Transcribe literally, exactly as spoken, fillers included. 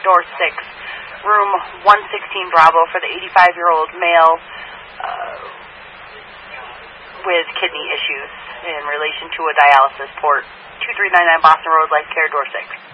door six, room one sixteen Bravo, for the eighty-five-year-old male uh, with kidney issues in relation to a dialysis port. two three nine nine Boston Road, Life Care, door six.